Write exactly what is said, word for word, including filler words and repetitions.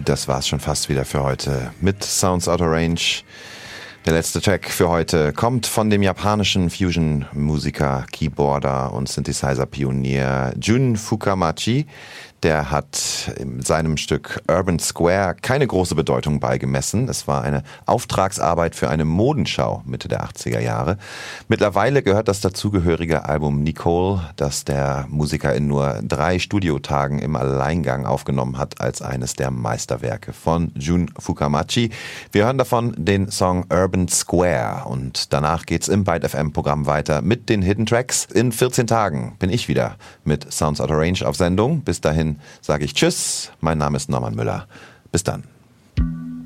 das war's schon fast wieder für heute mit Sounds Out of Range. Der letzte Track für heute kommt von dem japanischen Fusion-Musiker, Keyboarder und Synthesizer-Pionier Jun Fukamachi. Der hat in seinem Stück Urban Square keine große Bedeutung beigemessen. Es war eine Auftragsarbeit für eine Modenschau Mitte der achtziger Jahre. Mittlerweile gehört das dazugehörige Album Nicole, das der Musiker in nur drei Studiotagen im Alleingang aufgenommen hat, als eines der Meisterwerke von Jun Fukamachi. Wir hören davon den Song Urban Square und danach geht's im Byte F M-Programm weiter mit den Hidden Tracks. In vierzehn Tagen bin ich wieder mit Sounds Out of Range auf Sendung. Bis dahin sage ich Tschüss, mein Name ist Norman Müller. Bis dann.